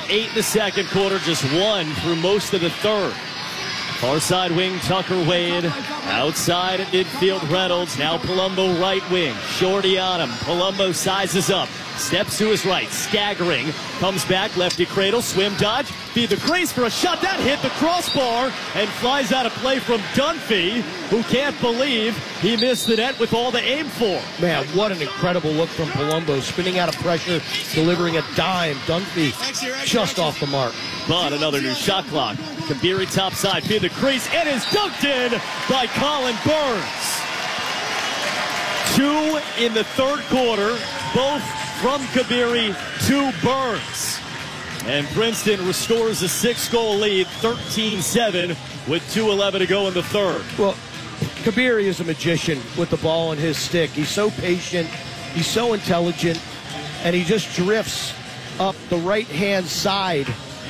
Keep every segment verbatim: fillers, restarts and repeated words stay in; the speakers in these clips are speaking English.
eight in the second quarter, just one through most of the third. Far side wing, Tucker Wade. Outside at midfield, Reynolds. Now Palumbo right wing. Shorty on him. Palumbo sizes up. Steps to his right. Staggering. Comes back. Lefty cradle. Swim dodge. Feed the crease for a shot. That hit the crossbar and flies out of play from Dunphy, who can't believe he missed the net with all the aim for. Man, what an incredible look from Palumbo. Spinning out of pressure. Delivering a dime. Dunphy just off the mark. But another new shot clock. Kabiri topside, feed the crease, and is dunked in by Colin Burns. Two in the third quarter, both from Kabiri to Burns. And Princeton restores a six-goal lead, thirteen seven, with two eleven to go in the third. Well, Kabiri is a magician with the ball in his stick. He's so patient, he's so intelligent, and he just drifts up the right-hand side.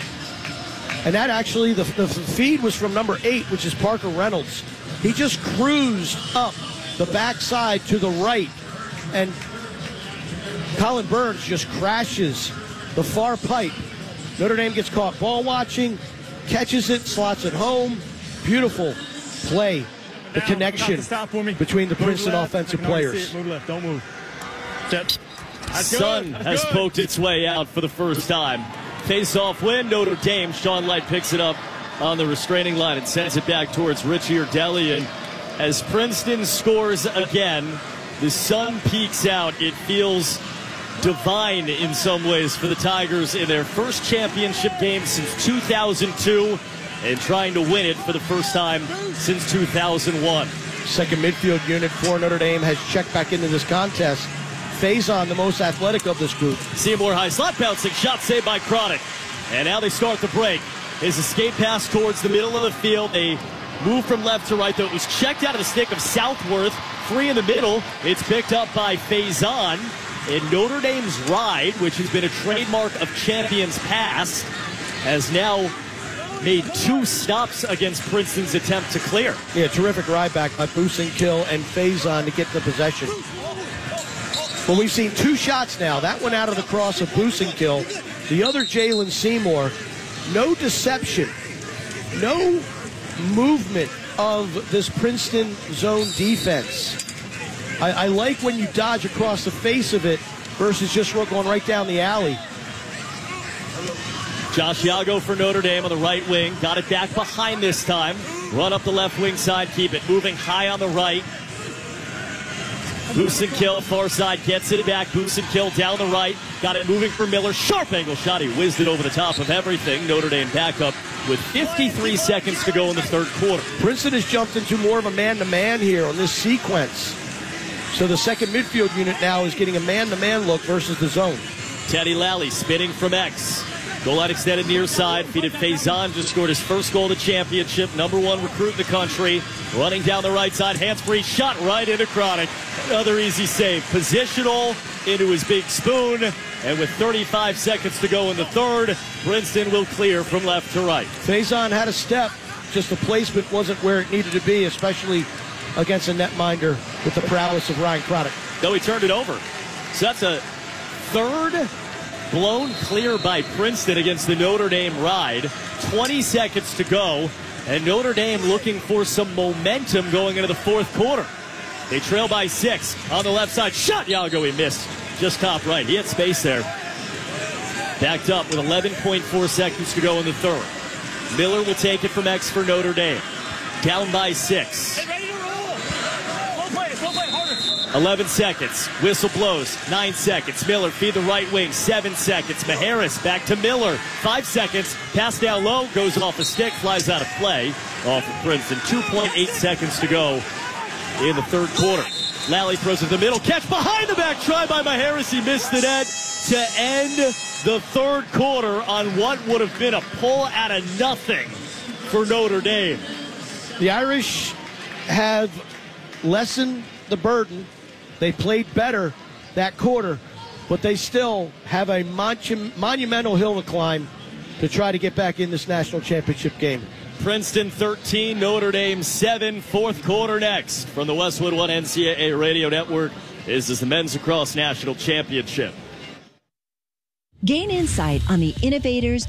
And that actually, the, the feed was from number eight, which is Parker Reynolds. He just cruised up the backside to the right. And Colin Burns just crashes the far pipe. Notre Dame gets caught ball watching, catches it, slots it home. Beautiful play. The connection between the Princeton offensive players. Move left, don't move. Set. Sun has poked its way out for the first time. Face-off win, Notre Dame. Sean Light picks it up on the restraining line and sends it back towards Richie Urdelian. As Princeton scores again, the sun peeks out. It feels divine in some ways for the Tigers in their first championship game since two thousand two and trying to win it for the first time since two thousand one. Second midfield unit for Notre Dame has checked back into this contest. Faison, the most athletic of this group. Seymour high slot bouncing, shot saved by Chronic. And now they start the break. His escape pass towards the middle of the field. They move from left to right, though. It was checked out of the stick of Southworth. Free in the middle. It's picked up by Faison. And Notre Dame's ride, which has been a trademark of Champions past, has now made two stops against Princeton's attempt to clear. Yeah, terrific ride back by Busenkill and Faison to get the possession. Well, we've seen two shots now. That one out of the cross of Busenkill. The other, Jalen Seymour. No deception. No movement of this Princeton zone defense. I, I like when you dodge across the face of it versus just going right down the alley. Josh Yago for Notre Dame on the right wing. Got it back behind this time. Run up the left wing side. Keep it moving high on the right. Busenkill, far side, gets it back. Busenkill down the right. Got it moving for Miller. Sharp angle shot. He whizzed it over the top of everything. Notre Dame back up with fifty-three seconds to go in the third quarter. Princeton has jumped into more of a man-to-man here on this sequence. So the second midfield unit now is getting a man-to-man look versus the zone. Teddy Lally spinning from X. Goal line extended near side. Feeded Faison. Just scored his first goal of the championship. Number one recruit in the country. Running down the right side. Hands-free shot right into Chronic. Another easy save. Positional into his big spoon. And with thirty-five seconds to go in the third, Princeton will clear from left to right. Faison had a step. Just the placement wasn't where it needed to be, especially against a netminder with the prowess of Ryan Chronic. Though he turned it over. So that's a third blown clear by Princeton against the Notre Dame ride. twenty seconds to go, and Notre Dame looking for some momentum going into the fourth quarter. They trail by six. On the left side, shot Yago, he missed. Just top right. He had space there. Backed up with eleven point four seconds to go in the third. Miller will take it from X for Notre Dame. Down by six. eleven seconds. Whistle blows. Nine seconds. Miller feed the right wing. Seven seconds. Maharis back to Miller. Five seconds. Pass down low. Goes off a stick. Flies out of play. Off of Princeton. two point eight seconds to go in the third quarter. Lally throws it to the middle. Catch behind the back. Try by Maharis. He missed the net to end the third quarter on what would have been a pull out of nothing for Notre Dame. The Irish have lessened the burden. They played better that quarter, but they still have a monu- monumental hill to climb to try to get back in this national championship game. Princeton thirteen, Notre Dame seven, fourth quarter next. From the Westwood One N C double A Radio Network, this is the Men's Lacrosse National Championship. Gain insight on the innovators